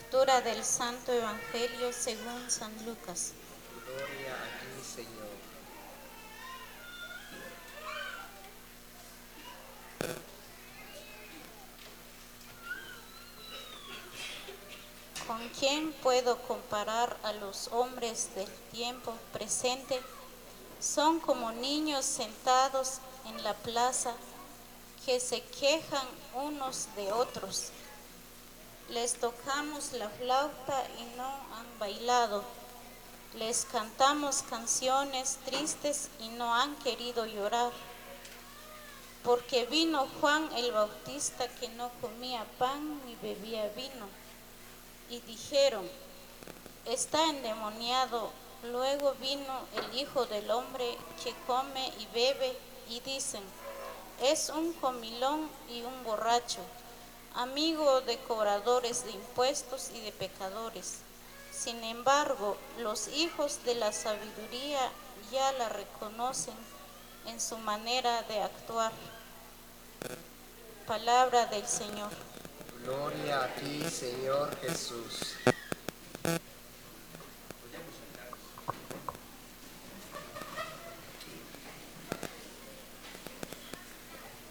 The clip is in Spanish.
Lectura del Santo Evangelio según San Lucas. Gloria a ti, Señor. ¿Con quién puedo comparar a los hombres del tiempo presente? Son como niños sentados en la plaza que se quejan unos de otros. Les tocamos la flauta y no han bailado. Les cantamos canciones tristes y no han querido llorar. Porque vino Juan el Bautista que no comía pan ni bebía vino. Y dijeron, está endemoniado. Luego vino el Hijo del Hombre que come y bebe, y dicen, es un comilón y un borracho, amigo de cobradores de impuestos y de pecadores. Sin embargo, los hijos de la sabiduría ya la reconocen en su manera de actuar. Palabra del Señor. Gloria a ti, Señor Jesús.